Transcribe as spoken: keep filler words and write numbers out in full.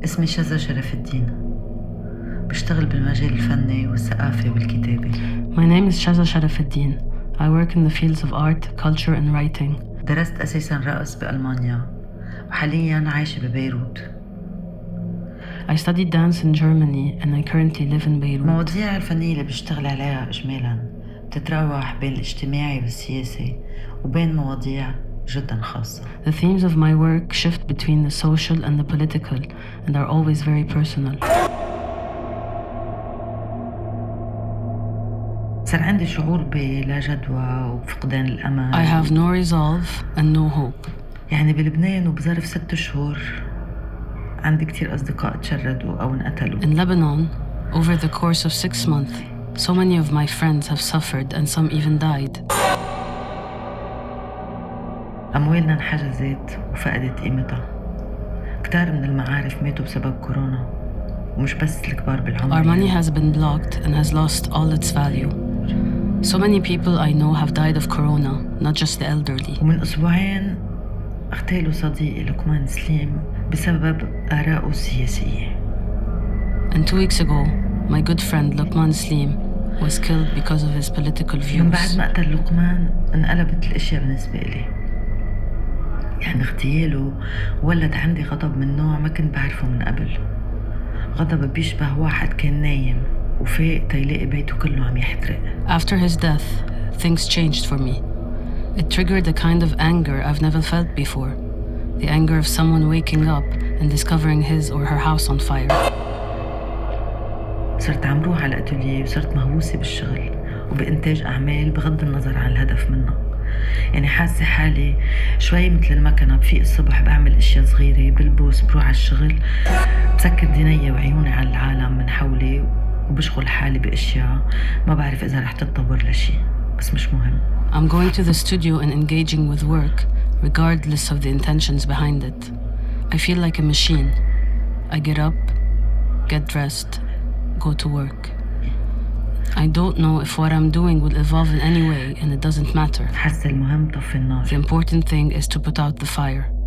اسمي شذا شرف الدين. بشتغل بالمجال الفني والثقافة والكتابة. My name is Shazza Sharaf al-Din. I work in the fields of art, culture and writing. درست أساساً رقص بألمانيا وحالياً عايشة ببيروت. I studied dance in Germany and I currently live in Beirut. مواضيع الفنية اللي بشتغل عليها إجمالاً بتتراوح بين الاجتماعي والسياسي وبين مواضيع جداً خاصة. The themes of my work shift between the social and the political and are always very personal. صار عندي شعور بلا جدوى وفقدان الأمل. I have no resolve and no hope. يعني بلبنان وبظرف ست شهور عندي كتير أصدقاء تشردوا أو انقتلوا. In Lebanon, over the course of six months, so many of my friends have suffered and some even died. أموالنا انحجزت وفقدت قيمتها. كتار من المعارف ماتوا بسبب كورونا ومش بس الكبار بالعمر. Our money has been blocked and has lost all its value. So many people I know have died of corona, not just the elderly. ومن أسبوعين اغتالوا صديقي لقمان سليم بسبب آراءه السياسية. And two weeks ago, my good friend Luqman Slim was killed because of his political views. من بعد ما قتل لقمان انقلبت الأشياء بالنسبة لي. يعني اغتياله ولد عندي غضب من نوع ما كنت بعرفه من قبل. غضب بيشبه واحد كان نايم وفاق تيلاقي بيته كله عم يحترق. After his death, things changed for me. It triggered a kind of anger I've never felt before. The anger of someone waking up and discovering his or her house on fire. صرت عم روح على الأتوليه وصرت مهووسة بالشغل وبإنتاج أعمال بغض النظر عن الهدف منها. يعني حاسة حالي شوي مثل المكنة، بفيق الصبح بعمل اشياء صغيرة، بلبس بروح على الشغل، بسكر ديني وعيوني على العالم من حولي وبشغل حالي باشياء ما بعرف اذا رح تتطور لشي، بس مش مهم. I'm going to the studio and engaging with work regardless of the intentions behind it. I feel like a machine. I get up, get dressed, go to work. I don't know if what I'm doing will evolve in any way and it doesn't matter. حاسة المهم طفي النار. The important thing is to put out the fire.